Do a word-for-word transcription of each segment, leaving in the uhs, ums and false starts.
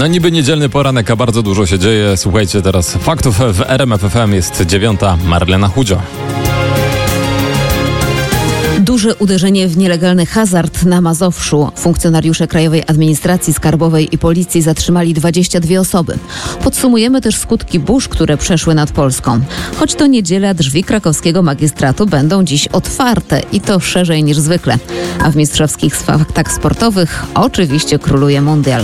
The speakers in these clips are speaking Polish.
No niby niedzielny poranek, a bardzo dużo się dzieje. Słuchajcie teraz faktów w R M F F M. Jest dziewiąta. Marlena Chudzio. Duże uderzenie w nielegalny hazard na Mazowszu. Funkcjonariusze Krajowej Administracji Skarbowej i Policji zatrzymali dwadzieścia dwie osoby. Podsumujemy też skutki burz, które przeszły nad Polską. Choć to niedziela, drzwi krakowskiego magistratu będą dziś otwarte i to szerzej niż zwykle. A w mistrzowskich faktach sportowych oczywiście króluje mundial.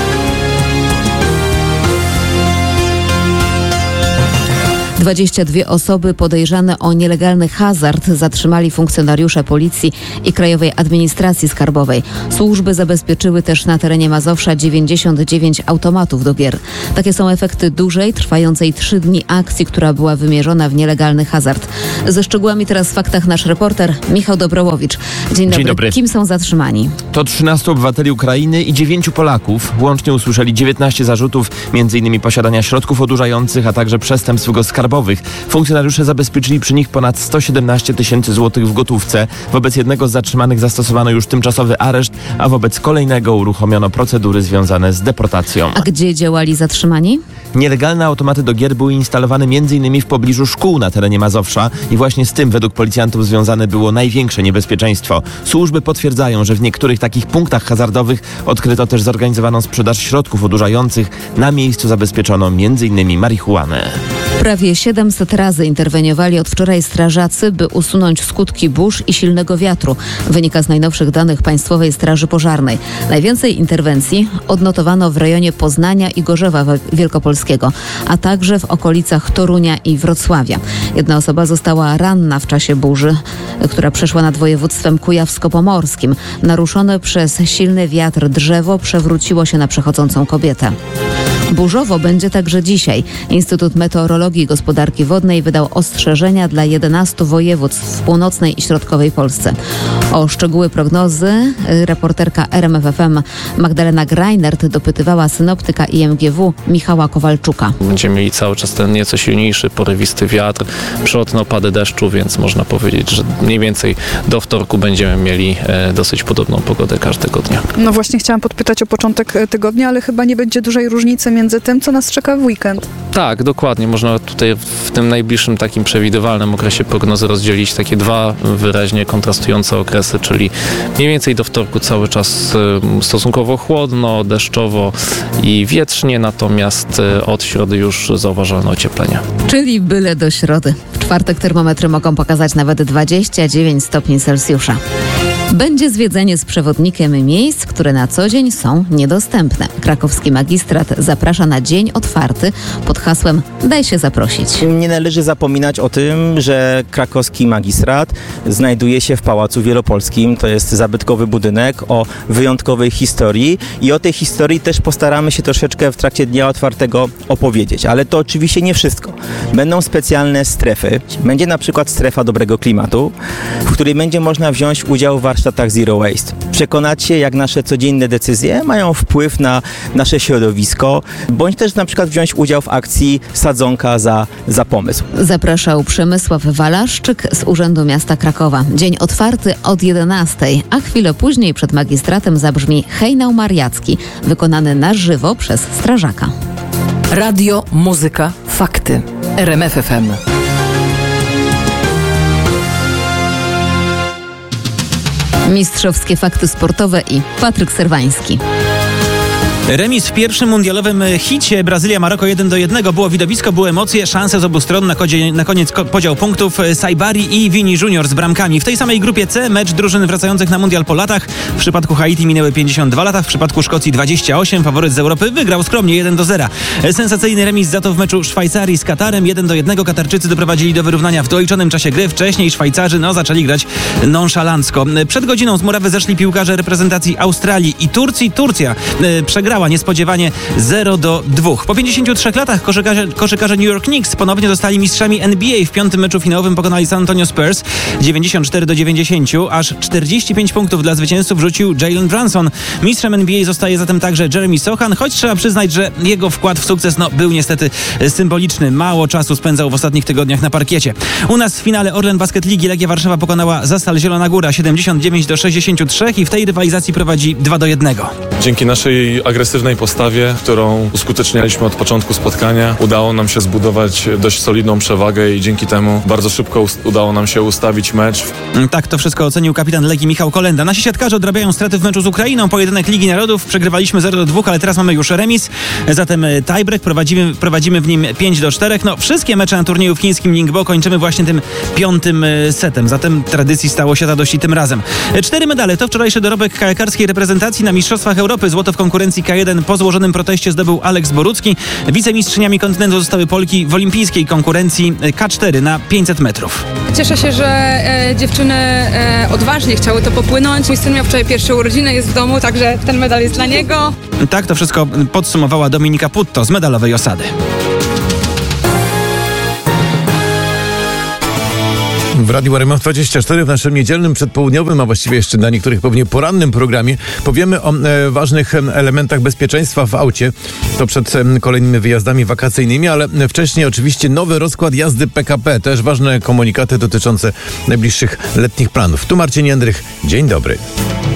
dwadzieścia dwie osoby podejrzane o nielegalny hazard zatrzymali funkcjonariusze Policji i Krajowej Administracji Skarbowej. Służby zabezpieczyły też na terenie Mazowsza dziewięćdziesiąt dziewięć automatów do gier. Takie są efekty dużej, trwającej trzy dni akcji, która była wymierzona w nielegalny hazard. Ze szczegółami teraz w faktach nasz reporter Michał Dobrołowicz. Dzień dobry. Dzień dobry. Kim są zatrzymani? To trzynastu obywateli Ukrainy i dziewięciu Polaków. Łącznie usłyszeli dziewiętnaście zarzutów, między innymi posiadania środków odurzających, a także przestępstw skarbowych. Funkcjonariusze zabezpieczyli przy nich ponad sto siedemnaście tysięcy złotych w gotówce. Wobec jednego z zatrzymanych zastosowano już tymczasowy areszt, a wobec kolejnego uruchomiono procedury związane z deportacją. A gdzie działali zatrzymani? Nielegalne automaty do gier były instalowane między innymi w pobliżu szkół na terenie Mazowsza i właśnie z tym według policjantów związane było największe niebezpieczeństwo. Służby potwierdzają, że w niektórych takich punktach hazardowych odkryto też zorganizowaną sprzedaż środków odurzających. Na miejscu zabezpieczono między innymi marihuanę. Prawie siedemset razy interweniowali od wczoraj strażacy, by usunąć skutki burz i silnego wiatru. Wynika z najnowszych danych Państwowej Straży Pożarnej. Najwięcej interwencji odnotowano w rejonie Poznania i Gorzewa Wielkopolskiego, a także w okolicach Torunia i Wrocławia. Jedna osoba została ranna w czasie burzy, która przeszła nad województwem kujawsko-pomorskim. Naruszone przez silny wiatr drzewo przewróciło się na przechodzącą kobietę. Burzowo będzie także dzisiaj. Instytut Meteorologii i Gospodarki Wodnej wydał ostrzeżenia dla jedenastu województw w północnej i środkowej Polsce. O szczegóły prognozy reporterka R M F F M Magdalena Greinert dopytywała synoptyka I M G W Michała Kowalczuka. Będziemy mieli cały czas ten nieco silniejszy, porywisty wiatr, przelotne opady deszczu, więc można powiedzieć, że mniej więcej do wtorku będziemy mieli e, dosyć podobną pogodę każdego dnia. No właśnie chciałam podpytać o początek tygodnia, ale chyba nie będzie dużej różnicy między tym, co nas czeka w weekend. Tak, dokładnie. Można tutaj w tym najbliższym takim przewidywalnym okresie prognozy rozdzielić takie dwa wyraźnie kontrastujące okresy, czyli mniej więcej do wtorku cały czas stosunkowo chłodno, deszczowo i wietrznie, natomiast od środy już zauważalne ocieplenie. Czyli byle do środy. W czwartek termometry mogą pokazać nawet dwadzieścia dziewięć stopni Celsjusza. Będzie zwiedzenie z przewodnikiem miejsc, które na co dzień są niedostępne. Krakowski magistrat zaprasza na dzień otwarty pod hasłem Daj się zaprosić. Nie należy zapominać o tym, że krakowski magistrat znajduje się w Pałacu Wielopolskim. To jest zabytkowy budynek o wyjątkowej historii i o tej historii też postaramy się troszeczkę w trakcie dnia otwartego opowiedzieć. Ale to oczywiście nie wszystko. Będą specjalne strefy. Będzie na przykład strefa dobrego klimatu, w której będzie można wziąć udział w warsztatach Zero Waste. Przekonać się, jak nasze codzienne decyzje mają wpływ na nasze środowisko, bądź też na przykład wziąć udział w akcji Sadzonka za, za pomysł. Zapraszał Przemysław Walaszczyk z Urzędu Miasta Krakowa. Dzień otwarty od jedenastej, a chwilę później przed magistratem zabrzmi hejnał mariacki, wykonany na żywo przez strażaka. Radio, muzyka, fakty. R M F F M. Mistrzowskie fakty sportowe i Patryk Serwański. Remis w pierwszym mundialowym hicie Brazylia-Maroko jeden do jednego. Było widowisko, były emocje, szanse z obu stron. Na, kodzie, na koniec ko- podział punktów Saibari i Vini Junior z bramkami. W tej samej grupie C mecz drużyn wracających na mundial po latach. W przypadku Haiti minęły pięćdziesiąt dwa lata, w przypadku Szkocji dwadzieścia osiem. Faworyt z Europy wygrał skromnie jeden do zera. Sensacyjny remis za to w meczu Szwajcarii z Katarem jeden do jednego. Katarczycy doprowadzili do wyrównania w doliczonym czasie gry. Wcześniej Szwajcarzy no, zaczęli grać nonszalancko. Przed godziną z murawy zeszli piłkarze reprezentacji Australii i Turcji. Turcja e, przegrała niespodziewanie zero do dwóch. Po pięćdziesięciu trzech latach koszykarze, koszykarze New York Knicks ponownie zostali mistrzami N B A. W piątym meczu finałowym pokonali San Antonio Spurs dziewięćdziesiąt cztery do dziewięćdziesięciu. Aż czterdzieści pięć punktów dla zwycięzców rzucił Jalen Brunson. Mistrzem N B A zostaje zatem także Jeremy Sochan, choć trzeba przyznać, że jego wkład w sukces no, był niestety symboliczny. Mało czasu spędzał w ostatnich tygodniach na parkiecie. U nas w finale Orlen Basket Ligi Legia Warszawa pokonała Zastal Zielona Góra siedemdziesiąt dziewięć do sześćdziesięciu trzech i w tej rywalizacji prowadzi dwa do jednego. Dzięki naszej agresywności agresywnej postawie, którą uskutecznialiśmy od początku spotkania. Udało nam się zbudować dość solidną przewagę i dzięki temu bardzo szybko udało nam się ustawić mecz. Tak to wszystko ocenił kapitan Legii Michał Kolenda. Nasi siatkarze odrabiają straty w meczu z Ukrainą. Pojedynek Ligi Narodów. Przegrywaliśmy zero do dwóch, ale teraz mamy już remis. Zatem tiebreak. Prowadzimy, prowadzimy w nim pięć do czterech. No, wszystkie mecze na turnieju w chińskim Ningbo kończymy właśnie tym piątym setem. Zatem tradycji stało się zadość i tym razem. Cztery medale to wczorajszy dorobek kajakarskiej reprezentacji na Mistrzostwach Europy. Złoto w konkurencji K jeden po złożonym proteście zdobył Aleks Borucki. Wicemistrzyniami kontynentu zostały Polki w olimpijskiej konkurencji K cztery na pięćset metrów. Cieszę się, że e, dziewczyny e, odważnie chciały to popłynąć. Mój syn miał wczoraj pierwsze urodziny, jest w domu, także ten medal jest dla niego. Tak to wszystko podsumowała Dominika Putto z medalowej osady. W Radiu R M F dwadzieścia cztery w naszym niedzielnym, przedpołudniowym, a właściwie jeszcze dla niektórych pewnie porannym programie powiemy o e, ważnych e, elementach bezpieczeństwa w aucie. To przed e, kolejnymi wyjazdami wakacyjnymi, ale wcześniej oczywiście nowy rozkład jazdy P K P. Też ważne komunikaty dotyczące najbliższych letnich planów. Tu Marcin Jędrych. Dzień dobry.